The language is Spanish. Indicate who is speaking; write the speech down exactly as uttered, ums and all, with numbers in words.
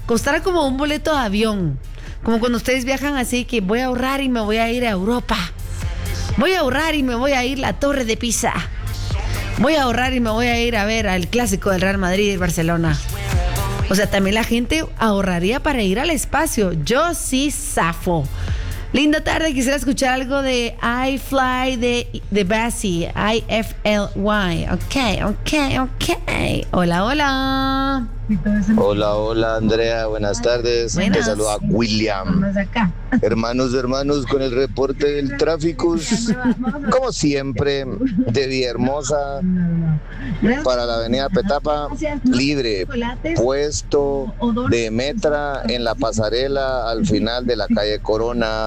Speaker 1: costara como un boleto de avión. Como cuando ustedes viajan así, que voy a ahorrar y me voy a ir a Europa. Voy a ahorrar y me voy a ir a la Torre de Pisa. Voy a ahorrar y me voy a ir a ver al clásico del Real Madrid y Barcelona. O sea, también la gente ahorraría para ir al espacio. Yo sí zafo. Linda tarde, quisiera escuchar algo de I Fly de, de Bassie. I F L Y. Ok, ok, ok. Hola, hola.
Speaker 2: Hola, hola Andrea, buenas tardes.
Speaker 1: Buenas.
Speaker 2: Te saluda William. Hermanos, hermanos, con el reporte del tráfico, como siempre, de Villahermosa para la avenida Petapa, libre, puesto de Metra en la pasarela al final de la calle Corona.